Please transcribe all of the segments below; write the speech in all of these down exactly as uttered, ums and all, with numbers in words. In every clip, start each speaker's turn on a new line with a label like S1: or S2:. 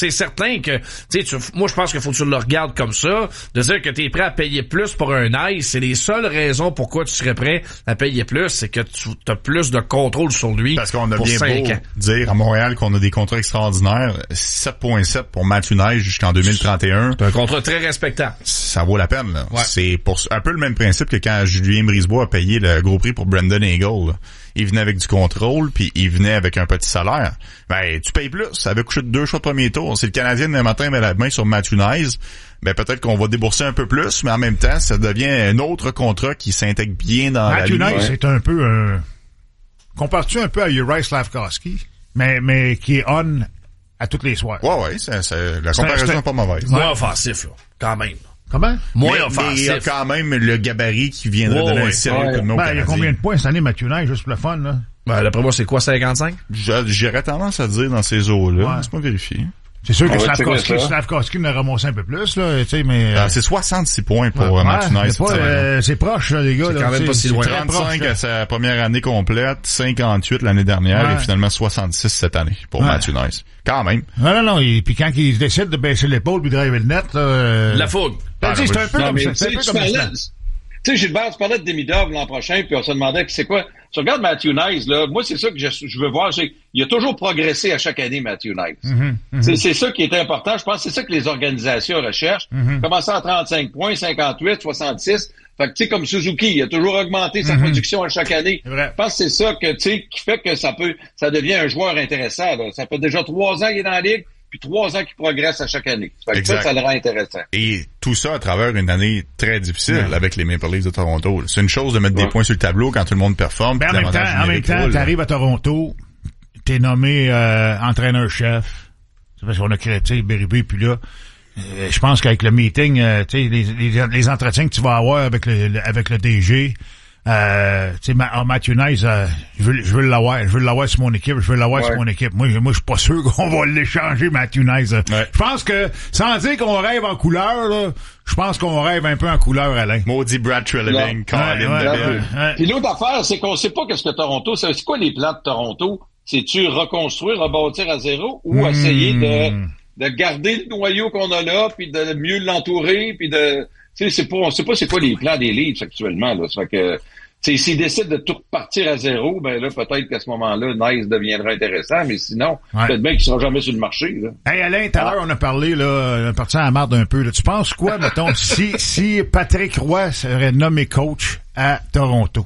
S1: c'est certain que, tu sais, moi, je pense qu'il faut que tu le regardes comme ça, de dire que t'es prêt à payer plus pour un ice, c'est les seules raisons pourquoi tu serais prêt à payer plus, c'est que tu as plus de contrôle sur lui.
S2: Parce qu'on a
S1: pour
S2: bien beau
S1: ans.
S2: dire à Montréal qu'on a des contrats extraordinaires, sept virgule sept pour Matthew Knies jusqu'en deux mille trente et un.
S1: C'est un contrat très respectable.
S2: Ça vaut la peine, là.
S1: Ouais.
S2: C'est pour un peu le même principe que quand Julien Brisebois a payé le gros prix pour Brandon Hagel, là. Il venait avec du contrôle, puis il venait avec un petit salaire. Ben, tu payes plus. Ça avait couché de deux choix de premier tour. Si le Canadien, le matin, met la main sur Matthew Knies, ben, peut-être qu'on va débourser un peu plus, mais en même temps, ça devient un autre contrat qui s'intègre bien dans
S3: Matthew
S2: la ligne.
S3: Knies, c'est un peu un... Compare-tu un peu à Juraj Slafkovský, mais, mais qui est on à toutes les soirs?
S2: Ouais, ouais, c'est, c'est, la comparaison
S3: c'est un...
S2: n'est pas mauvaise.
S1: Moins offensif, là, quand même.
S3: Comment?
S1: Moins
S2: mais,
S1: offensif.
S2: mais il y a quand même le gabarit qui viendrait
S1: Oh,
S2: donner
S1: oui.
S2: un sérieux
S3: Ouais.
S2: comme nous.
S3: Ben, il y a combien de points cette année, Matthew Knies, juste pour le fun, là?
S1: Ben, d'après moi, c'est quoi, cinquante-cinq?
S2: J'aurais tendance à dire dans ces eaux-là.
S3: Ouais.
S2: Laisse-moi vérifier.
S3: C'est sûr que
S4: On va
S3: Slafkovský,
S4: checker ça.
S3: Slafkovský l'a ramassé un peu plus, là, tu sais, mais...
S2: Ah, c'est soixante-six points pour
S3: ouais,
S2: euh, Matthew Knies.
S3: c'est pas, euh, c'est proche, là, les gars.
S1: C'est
S3: là,
S1: quand même
S3: tu
S1: pas
S3: sais,
S1: si
S3: c'est
S1: loin.
S3: très proche,
S2: trente-cinq
S3: là.
S2: à sa première année complète, cinquante-huit l'année dernière
S3: Ouais.
S2: et finalement soixante-six cette année pour
S3: Ouais.
S2: Matthew Knies. Quand même.
S3: Non, non, non, et puis quand il décide de baisser l'épaule puis de driver le net, là... euh,
S1: La fougue.
S3: ben, tu sais, c'est un peu
S4: Non,
S3: comme
S4: mais
S3: ça.
S4: tu
S3: C'est un
S4: sais,
S3: peu
S4: tu
S3: comme
S4: parlais,
S3: ça.
S4: tu sais, Gilbert, tu parlais de Demidov l'an prochain, puis on se demandait c'est quoi. Tu regardes Matthew Knies, là, moi, c'est ça que je, je veux voir, c'est il a toujours progressé à chaque année, Matthew Knies.
S3: Mhm, mhm.
S4: C'est, c'est ça qui est important. Je pense que c'est ça que les organisations recherchent.
S3: Mhm.
S4: Commencer à trente-cinq points, cinquante-huit, soixante-six. Fait que, tu sais, comme Suzuki, il a toujours augmenté sa
S3: Mhm.
S4: production à chaque année.
S3: C'est vrai.
S4: Je pense que c'est ça que, tu sais, qui fait que ça peut, ça devient un joueur intéressant, là. Ça fait déjà trois ans qu'il est dans la ligue, puis trois ans qu'il progresse à chaque année. Fait que
S2: Exact.
S4: ça, ça le rend intéressant.
S2: Et tout ça à travers une année très difficile
S3: Ouais.
S2: avec les Maple Leafs de Toronto. C'est une chose de mettre des
S4: Ouais.
S2: points sur le tableau quand tout le monde performe.
S3: Ben, en
S2: puis
S3: même temps,
S2: l'avantage
S3: en même
S2: numérique
S3: temps,
S2: roule.
S3: t'arrives à Toronto, t'es nommé euh, entraîneur-chef. C'est parce qu'on a créé, tu sais, Berube, puis là, euh, je pense qu'avec le meeting, euh, tu sais, les, les, les entretiens que tu vas avoir avec le, le- avec le D G, euh, tu sais, Ma- ah, Matthew Knies, euh, je veux, je veux l'avoir, je veux l'avoir sur mon équipe, je veux l'avoir
S4: Ouais.
S3: sur mon équipe. Moi, je- moi, je suis pas sûr qu'on va l'échanger, Matthew Knies.
S2: Ouais.
S3: Je pense que, sans dire qu'on rêve en couleur, là, je pense qu'on rêve un peu en couleur, Alain.
S2: Maudit Brad Treliving,
S4: Ouais.
S2: Colin
S3: Ouais, ouais,
S2: Deville.
S3: ouais, ouais.
S4: Puis l'autre affaire, c'est qu'on sait pas qu'est-ce que Toronto, c'est c'est quoi les plans de Toronto? C'est-tu reconstruire, rebâtir à zéro ou
S3: Mmh.
S4: essayer de, de garder le noyau qu'on a là, puis de mieux l'entourer, puis de, tu sais, c'est pas, on sait pas c'est quoi les plans des Leafs actuellement, là. Ça fait que, tu sais, s'ils décident de tout repartir à zéro, ben là, peut-être qu'à ce moment-là, Nice deviendra intéressant, mais sinon,
S3: Ouais.
S4: peut-être bien qu'il sera jamais sur le marché, là.
S3: Hey Alain, tout à l'heure, on a parlé, là, on est parti à la marde un peu. Là. Tu penses quoi, mettons, si, si Patrick Roy serait nommé coach à Toronto?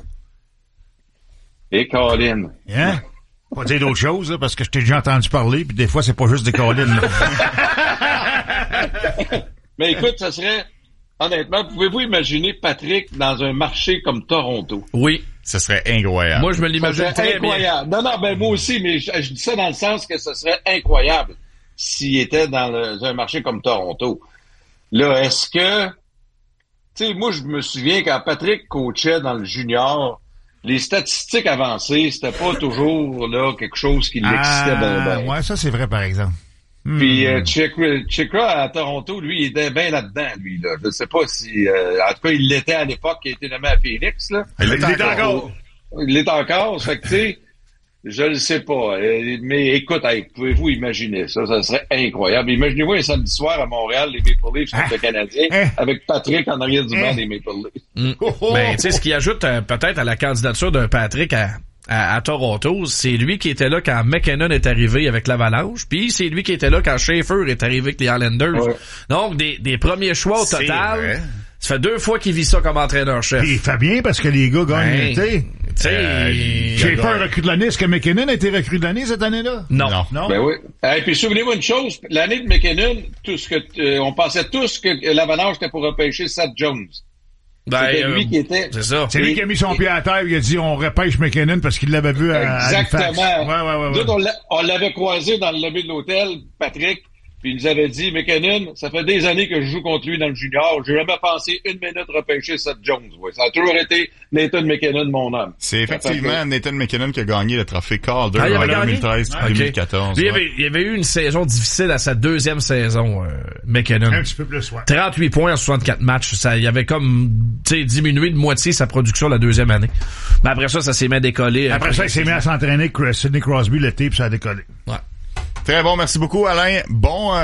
S4: Et Colin.
S3: Hein? Pas dire d'autre chose, là, parce que je t'ai déjà entendu parler, puis des fois, c'est pas juste des collines.
S4: Mais écoute, ça serait, honnêtement, pouvez-vous imaginer Patrick dans un marché comme Toronto?
S1: Oui.
S2: Ce serait incroyable.
S1: Moi, je me
S4: Ça
S1: l'imagine
S4: serait
S1: très bien.
S4: incroyable. Non, non, ben moi aussi, mais je, je dis ça dans le sens que ce serait incroyable s'il était dans le- un marché comme Toronto. Là, est-ce que... Tu sais, moi, je me souviens quand Patrick coachait dans le junior, les statistiques avancées, c'était pas toujours là quelque chose qui l'excitait bien,
S3: Ah,
S4: bien.
S3: ouais, ça, c'est vrai, par exemple. Hmm.
S4: Puis euh, Chikra Chikra à Toronto, lui, il était bien là-dedans, lui. Là. Je sais pas si... euh, en tout cas, il l'était à l'époque qu'il a été nommé à Phoenix. Là.
S2: Il est
S3: Il est
S2: encore.
S3: encore.
S4: Il l'est encore. Fait que, tu sais, je le sais pas. Euh, mais écoute, hey, pouvez-vous imaginer ça? Ça serait incroyable. Imaginez-vous un samedi soir à Montréal, les Maple Leafs contre
S3: Hein?
S4: le Canadien,
S3: Hein?
S4: avec Patrick en arrière du
S3: Hein?
S4: banc des Maple Leafs.
S1: Mm.
S3: Oh, oh,
S1: Ben,
S3: oh.
S1: tu sais, ce qui ajoute euh, peut-être à la candidature d'un Patrick à, à, à Toronto, c'est lui qui était là quand McKinnon est arrivé avec l'Avalanche, puis c'est lui qui était là quand Schaefer est arrivé avec les Islanders.
S4: Ouais.
S1: Donc, des, des premiers choix au
S2: C'est
S1: total.
S2: vrai.
S1: Ça fait deux fois qu'il vit ça comme entraîneur-chef.
S3: Puis il fait bien parce que les gars gagnent,
S1: Ben,
S3: tu sais.
S1: Tu sais,
S2: Euh, il-
S3: J'ai
S2: il-
S3: pas un recrue de l'année. Est-ce que McKinnon a été recrue de l'année cette année-là?
S1: non.
S2: Non.
S3: Non?
S4: Ben oui. Et puis souvenez-vous une chose, l'année de McKinnon, tout ce que euh, on pensait tous que l'Avalanche était pour repêcher Seth Jones.
S1: Ben,
S4: C'était lui
S1: euh,
S4: qui était.
S1: C'est ça.
S3: C'est lui
S4: Et-
S3: qui a mis son pied à terre, il a dit on repêche McKinnon parce qu'il l'avait vu à, à Halifax.
S4: Exactement.
S3: Ouais, ouais, ouais,
S4: Nous,
S3: ouais.
S4: on l'a- on l'avait croisé dans le lobby de l'hôtel, Patrick, puis il nous avait dit, McKinnon, ça fait des années que je joue contre lui dans le junior, j'ai jamais pensé une minute repêcher Seth Jones. Ouais. Ça a toujours été Nathan McKinnon, mon homme.
S2: C'est effectivement Nathan McKinnon qui a gagné le trophée Calder
S1: Ah, il
S2: en
S1: avait gagné?
S2: deux mille treize
S1: Ah, ok.
S2: deux mille quatorze.
S1: Lui, il,
S2: ouais.
S1: avait, il avait eu une saison difficile à sa deuxième saison, euh, McKinnon.
S3: Un petit peu plus, ouais.
S1: trente-huit points en soixante-quatre matchs. Ça, il avait comme, tu sais, diminué de moitié sa production la deuxième année. Mais après ça, ça s'est mis à décoller.
S3: Après ça, il s'est mis à s'entraîner avec Sidney Crosby l'été, puis ça a décollé.
S1: Ouais.
S2: Très bon, merci beaucoup Alain. Bon... euh,